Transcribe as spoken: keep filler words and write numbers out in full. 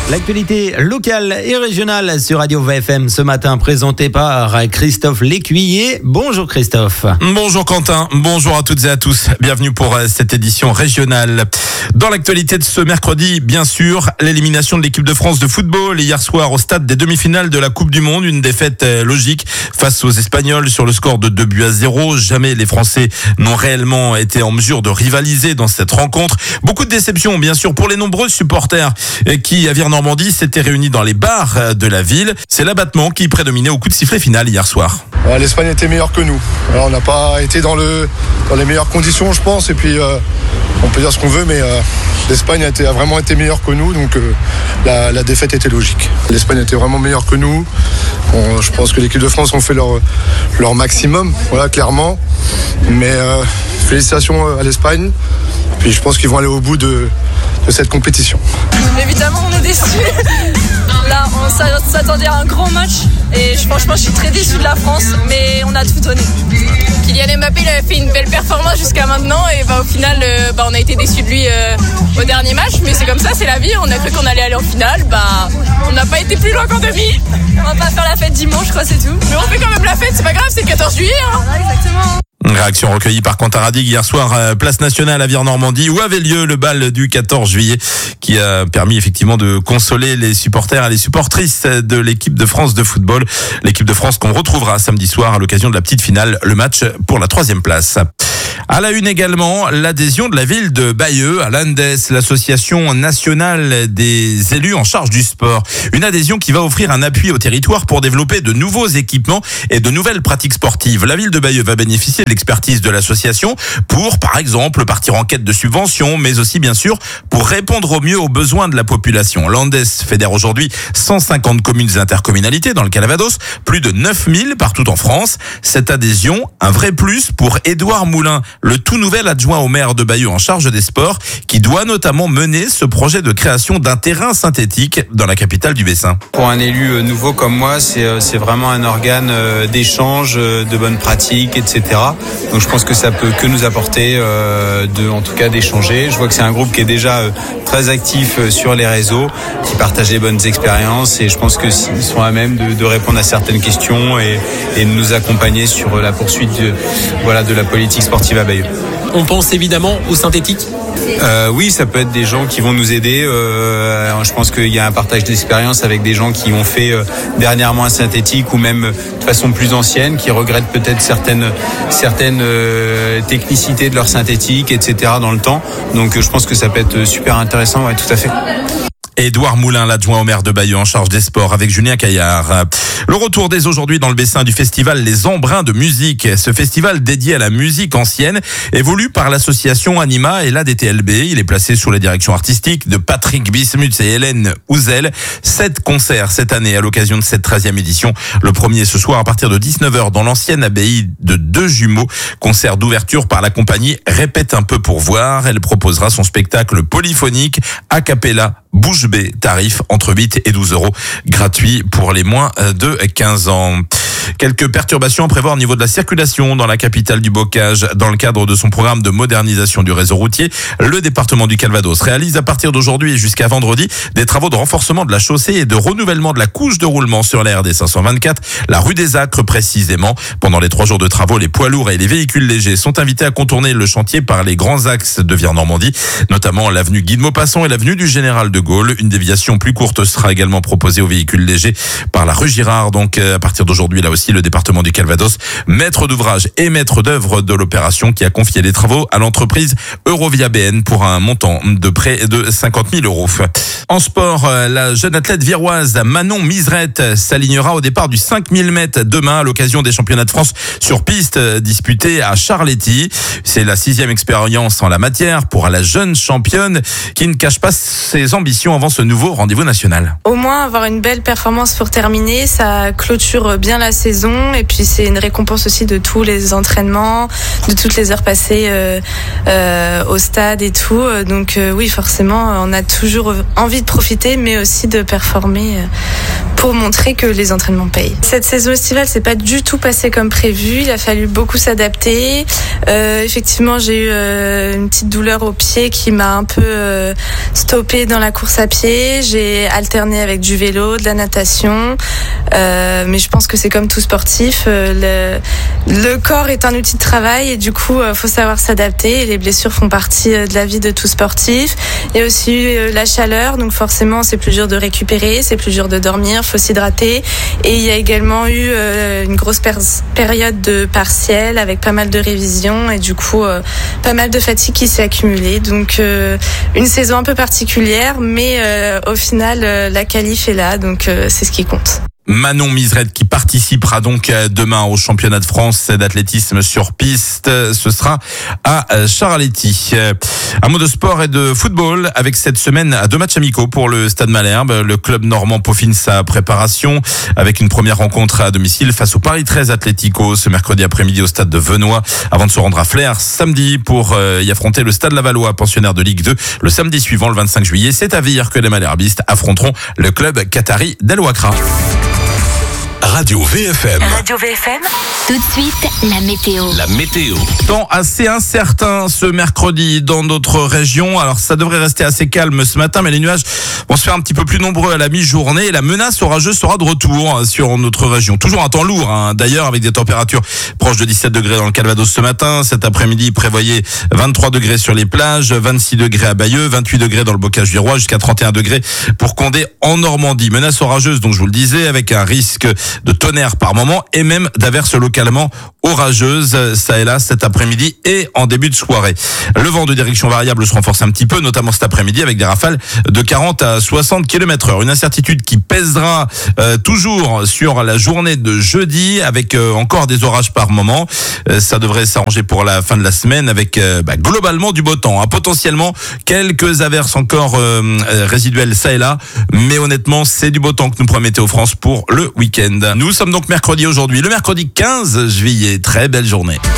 L'actualité locale et régionale sur Radio V F M ce matin, présentée par Christophe Lécuyer. Bonjour Christophe. Bonjour Quentin, bonjour à toutes et à tous. Bienvenue pour cette édition régionale. Dans l'actualité de ce mercredi, bien sûr, l'élimination de l'équipe de France de football hier soir au stade des demi-finales de la Coupe du Monde. Une défaite logique face aux Espagnols sur le score de deux buts à zéro. Jamais les Français n'ont réellement été en mesure de rivaliser dans cette rencontre. Beaucoup de déceptions, bien sûr, pour les nombreux supporters qui, à Normandie, s'étaient réunis dans les bars de la ville. C'est l'abattement qui prédominait au coup de sifflet final hier soir. L'Espagne était meilleure que nous. Alors, on n'a pas été dans, le, dans les meilleures conditions, je pense. Et puis, euh, on peut dire ce qu'on veut, mais euh, l'Espagne a, été, a vraiment été meilleure que nous. Donc, euh, la, la défaite était logique. L'Espagne était vraiment meilleure que nous. Bon, je pense que l'équipe de France ont fait leur, leur maximum, voilà, clairement. Mais euh, félicitations à l'Espagne. Puis, je pense qu'ils vont aller au bout de, de cette compétition. Évidemment, on est déçus. Là, on s'attendait à un grand match et franchement, je suis très déçue de la France, mais on a tout donné. Kylian Mbappé, il avait fait une belle performance jusqu'à maintenant et bah, au final, euh, bah, on a été déçus de lui euh, au dernier match, mais c'est comme ça, c'est la vie. On a cru qu'on allait aller en finale, bah, on n'a pas été plus loin qu'en demi. On va pas faire la fête dimanche, je crois, c'est tout. Mais on fait quand même la fête, c'est pas grave, c'est le quatorze juillet. Hein. Voilà, exactement. Réaction recueillie par Quentin Radigue hier soir, euh, place nationale à Vire-Normandie, où avait lieu le bal du quatorze juillet, qui a permis effectivement de consoler les supporters et les supportrices de l'équipe de France de football. L'équipe de France qu'on retrouvera samedi soir à l'occasion de la petite finale, le match pour la troisième place. À la une également, l'adhésion de la ville de Bayeux à l'A N D E S, l'association nationale des élus en charge du sport. Une adhésion qui va offrir un appui au territoire pour développer de nouveaux équipements et de nouvelles pratiques sportives. La ville de Bayeux va bénéficier de l'expertise de l'association pour, par exemple, partir en quête de subventions, mais aussi, bien sûr, pour répondre au mieux aux besoins de la population. L'A N D E S fédère aujourd'hui cent cinquante communes et intercommunalités dans le Calvados, plus de neuf mille partout en France. Cette adhésion, un vrai plus pour Édouard Moulin, le tout nouvel adjoint au maire de Bayeux en charge des sports, qui doit notamment mener ce projet de création d'un terrain synthétique dans la capitale du Bessin. Pour un élu nouveau comme moi, c'est, c'est vraiment un organe d'échange, de bonnes pratiques, et cetera. Donc je pense que ça peut que nous apporter, euh, de, en tout cas d'échanger. Je vois que c'est un groupe qui est déjà euh, très actif euh, sur les réseaux, qui partage les bonnes expériences et je pense qu'ils sont à même de, de répondre à certaines questions et, et de nous accompagner sur la poursuite de, voilà, de la politique sportive à Bayeux. On pense évidemment au synthétique. Euh, oui, ça peut être des gens qui vont nous aider. Euh, je pense qu'il y a un partage d'expérience avec des gens qui ont fait euh, dernièrement un synthétique ou même de façon plus ancienne, qui regrettent peut-être certaines certaines euh, technicités de leur synthétique, et cetera dans le temps. Donc, je pense que ça peut être super intéressant. Ouais, tout à fait. Édouard Moulin, l'adjoint au maire de Bayeux en charge des sports, avec Julien Caillard. Le retour dès aujourd'hui dans le Bessin du festival Les Embruns de musique. Ce festival dédié à la musique ancienne évolue par l'association Anima et l'A D T L B. Il est placé sous la direction artistique de Patrick Bismuth et Hélène Houzel. Sept concerts cette année à l'occasion de cette treizième édition. Le premier ce soir à partir de dix-neuf heures dans l'ancienne abbaye de Deux Jumeaux. Concert d'ouverture par la compagnie Répète un peu pour voir. Elle proposera son spectacle polyphonique a cappella Bouche bée, tarif entre huit et douze euros, gratuit pour les moins de quinze ans. Quelques perturbations à prévoir au niveau de la circulation dans la capitale du bocage. Dans le cadre de son programme de modernisation du réseau routier, le département du Calvados réalise à partir d'aujourd'hui et jusqu'à vendredi des travaux de renforcement de la chaussée et de renouvellement de la couche de roulement sur la R D cinq cent vingt-quatre, la rue des Acres précisément. Pendant les trois jours de travaux, les poids lourds et les véhicules légers sont invités à contourner le chantier par les grands axes de Vire-Normandie, notamment l'avenue Guy de Maupassant et l'avenue du Général de Gaulle. Une déviation plus courte sera également proposée aux véhicules légers par la rue Girard. Donc à partir d'aujourd'hui, là aussi, le département du Calvados, maître d'ouvrage et maître d'œuvre de l'opération, qui a confié les travaux à l'entreprise Eurovia B N pour un montant de près de cinquante mille euros. En sport, la jeune athlète viroise Manon Miserette s'alignera au départ du cinq mille mètres demain à l'occasion des championnats de France sur piste disputés à Charléty. C'est la sixième expérience en la matière pour la jeune championne qui ne cache pas ses ambitions avant ce nouveau rendez-vous national. Au moins avoir une belle performance pour terminer, ça clôture bien la saison et puis c'est une récompense aussi de tous les entraînements, de toutes les heures passées euh, euh, au stade et tout. Donc euh, oui, forcément, on a toujours envie de profiter mais aussi de performer. Euh, pour montrer que les entraînements payent. Cette saison estivale, c'est pas du tout passé comme prévu. Il a fallu beaucoup s'adapter. Euh, effectivement, j'ai eu euh, une petite douleur au pied qui m'a un peu euh, stoppée dans la course à pied. J'ai alterné avec du vélo, de la natation. Euh, mais je pense que c'est comme tout sportif. Euh, le, le corps est un outil de travail et du coup, euh, faut savoir s'adapter. Et les blessures font partie de la vie de tout sportif. Il y a aussi euh, la chaleur, donc forcément, c'est plus dur de récupérer, c'est plus dur de dormir, faut s'hydrater. Et il y a également eu euh, une grosse per- période de partiel avec pas mal de révisions et du coup, euh, pas mal de fatigue qui s'est accumulée. Donc, euh, une saison un peu particulière, mais euh, au final, euh, la qualif est là, donc euh, c'est ce qui compte. Manon Miserette qui participera donc demain au championnat de France d'athlétisme sur piste. Ce sera à Charletti. Un mot de sport et de football avec cette semaine deux matchs amicaux pour le Stade Malherbe. Le club normand peaufine sa préparation avec une première rencontre à domicile face au Paris treize Atlético ce mercredi après-midi au stade de Venoy avant de se rendre à Flers samedi pour y affronter le Stade Lavallois, pensionnaire de Ligue deux. Le samedi suivant, le vingt-cinq juillet, c'est à Vire que les Malherbistes affronteront le club qatari d'Al Wakra. Radio V F M. Radio V F M. Tout de suite, la météo. La météo. Temps assez incertain ce mercredi dans notre région. Alors ça devrait rester assez calme ce matin, mais les nuages vont se faire un petit peu plus nombreux à la mi-journée. Et la menace orageuse sera de retour sur notre région. Toujours un temps lourd, hein, d'ailleurs, avec des températures proches de dix-sept degrés dans le Calvados ce matin. Cet après-midi, prévoyez vingt-trois degrés sur les plages, vingt-six degrés à Bayeux, vingt-huit degrés dans le Bocage du Roi, jusqu'à trente et un degrés pour Condé en Normandie. Menace orageuse, donc je vous le disais, avec un risque de tonnerre par moment et même d'averses localement orageuses, ça et là cet après-midi et en début de soirée. Le vent de direction variable se renforce un petit peu, notamment cet après-midi avec des rafales de quarante à soixante kilomètres heure. Une incertitude qui pèsera euh, toujours sur la journée de jeudi avec euh, encore des orages par moment. Euh, ça devrait s'arranger pour la fin de la semaine avec euh, bah, globalement du beau temps. Hein. Potentiellement quelques averses encore euh, résiduelles ça et là, mais honnêtement c'est du beau temps que nous promet Météo France pour le week-end. Nous sommes donc mercredi aujourd'hui, le mercredi quinze juillet. Très belle journée.